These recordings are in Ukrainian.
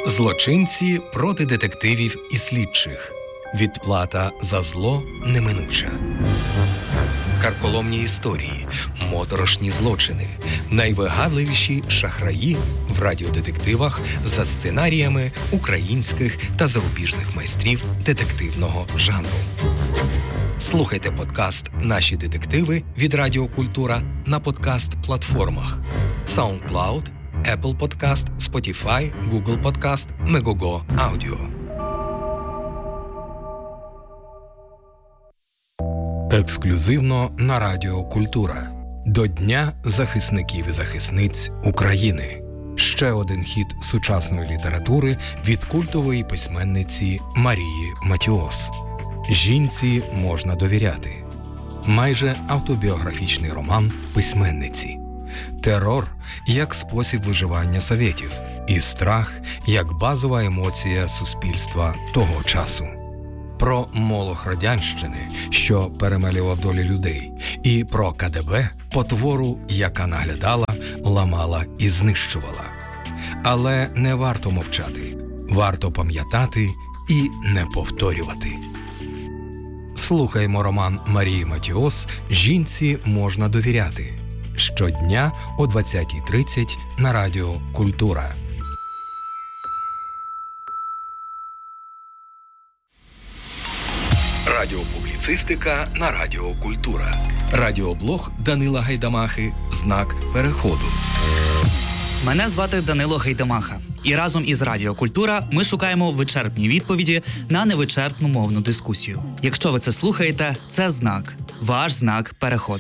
Злочинці проти детективів і слідчих. Відплата за зло неминуча. Карколомні історії, моторошні злочини, найвигадливіші шахраї в радіодетективах за сценаріями українських та зарубіжних майстрів детективного жанру. Слухайте подкаст «Наші детективи» від Радіо Культура на подкаст-платформах SoundCloud, Apple Podcast, Spotify, Google Podcast, Megogo Audio. Ексклюзивно на Радіо Культура. До Дня захисників і захисниць України. Ще один хіт сучасної літератури від культової письменниці Марії Матіос. «Жінці можна довіряти». Майже автобіографічний роман письменниці. Терор як спосіб виживання совєтів і страх як базова емоція суспільства того часу. Про молох радянщини, що перемелював долі людей, і про КДБ, потвору, яка наглядала, ламала і знищувала. Але не варто мовчати, варто пам'ятати і не повторювати. Слухаймо роман Марії Матіос «Жінці можна довіряти» щодня о 20:30 на Радіо Культура. Радіопубліцистика на Радіо Культура. Радіоблог Данила Гайдамахи «Знак переходу». Мене звати Данило Гайдамаха. І разом із Радіо Культура ми шукаємо вичерпні відповіді на невичерпну мовну дискусію. Якщо ви це слухаєте, це знак. Ваш знак переходу.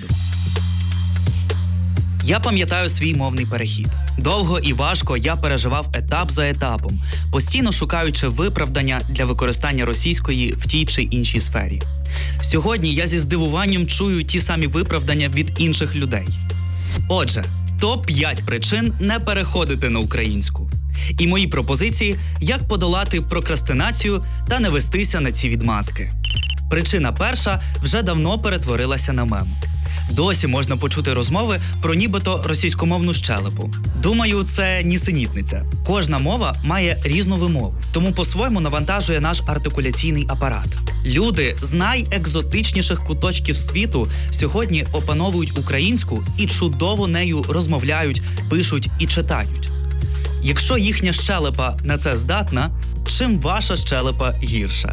Я пам'ятаю свій мовний перехід. Довго і важко я переживав етап за етапом, постійно шукаючи виправдання для використання російської в тій чи іншій сфері. Сьогодні я зі здивуванням чую ті самі виправдання від інших людей. Отже, топ-5 причин не переходити на українську. І мої пропозиції, як подолати прокрастинацію та не вестися на ці відмазки. Причина перша вже давно перетворилася на мем. Досі можна почути розмови про нібито російськомовну щелепу. Думаю, це нісенітниця. Кожна мова має різну вимову, тому по-своєму навантажує наш артикуляційний апарат. Люди з найекзотичніших куточків світу сьогодні опановують українську і чудово нею розмовляють, пишуть і читають. Якщо їхня щелепа на це здатна, чим ваша щелепа гірша?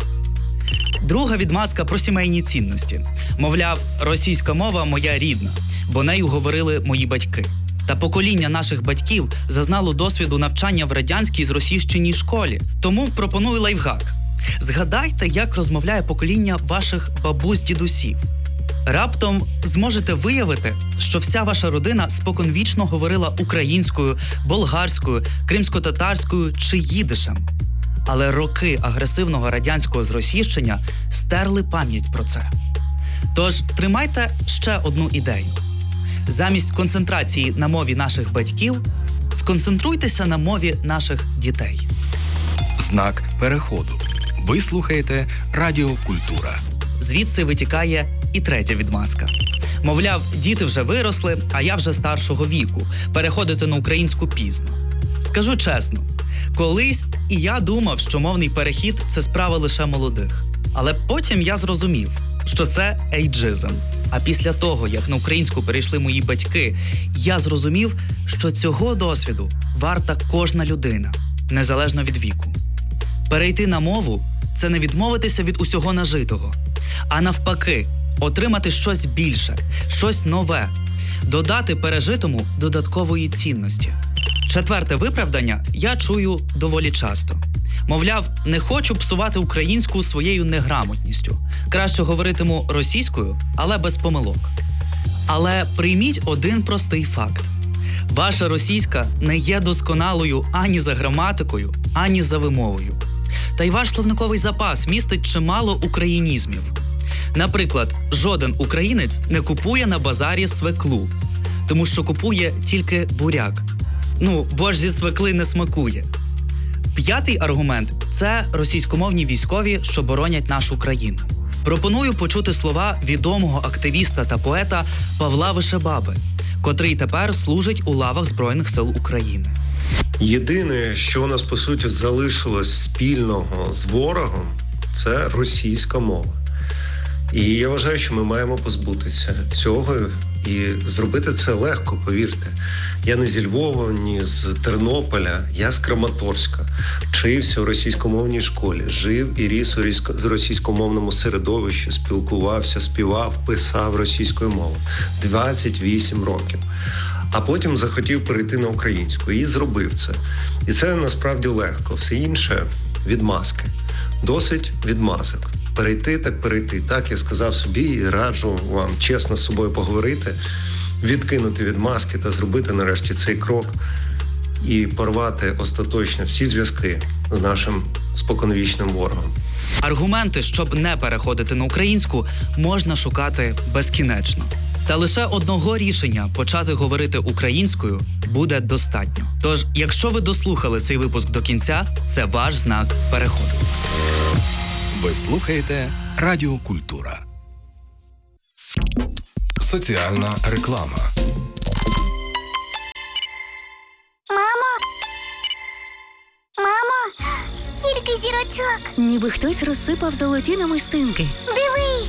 Друга відмазка про сімейні цінності. Мовляв, російська мова моя рідна, бо нею говорили мої батьки. Та покоління наших батьків зазнало досвіду навчання в радянській зросійщеній школі. Тому пропоную лайфхак. Згадайте, як розмовляє покоління ваших бабусь-дідусів. Раптом зможете виявити, що вся ваша родина споконвічно говорила українською, болгарською, кримсько-татарською чи їдишем. Але роки агресивного радянського зросійщення стерли пам'ять про це. Тож, тримайте ще одну ідею. Замість концентрації на мові наших батьків, сконцентруйтеся на мові наших дітей. Знак переходу. Ви слухаєте Радіо Культура. Звідси витікає і третя відмазка. Мовляв, діти вже виросли, а я вже старшого віку. Переходити на українську пізно. Скажу чесно, колись і я думав, що мовний перехід – це справа лише молодих. Але потім я зрозумів, що це ейджизм. А після того, як на українську перейшли мої батьки, я зрозумів, що цього досвіду варта кожна людина, незалежно від віку. Перейти на мову – це не відмовитися від усього нажитого, а навпаки, отримати щось більше, щось нове, додати пережитому додаткової цінності. Четверте виправдання я чую доволі часто. Мовляв, не хочу псувати українську своєю неграмотністю. Краще говоритиму російською, але без помилок. Але прийміть один простий факт. Ваша російська не є досконалою ані за граматикою, ані за вимовою. Та й ваш словниковий запас містить чимало українізмів. Наприклад, жоден українець не купує на базарі свеклу, тому що купує тільки буряк. Бо ж зі свекли не смакує. П'ятий аргумент – це російськомовні військові, що боронять нашу країну. Пропоную почути слова відомого активіста та поета Павла Вишебаби, котрий тепер служить у лавах Збройних сил України. Єдине, що у нас, по суті, залишилось спільного з ворогом, це російська мова. І я вважаю, що ми маємо позбутися цього і зробити це легко, повірте. Я не зі Львова, ні з Тернополя, я з Краматорська. Вчився у російськомовній школі, жив і ріс у російськомовному середовищі, спілкувався, співав, писав російською мовою. 28 років. А потім захотів перейти на українську і зробив це. І це насправді легко. Все інше – відмазки. Досить відмазок. Перейти так перейти. Так я сказав собі і раджу вам чесно з собою поговорити, відкинути відмазки та зробити нарешті цей крок і порвати остаточно всі зв'язки з нашим споконвічним ворогом. Аргументи, щоб не переходити на українську, можна шукати безкінечно. Та лише одного рішення – почати говорити українською – буде достатньо. Тож, якщо ви дослухали цей випуск до кінця, це ваш знак переходу. Ви слухаєте Радіо Культура. Соціальна реклама. Мамо, стільки зірочок. Ніби хтось розсипав золоті намистинки. Дивись,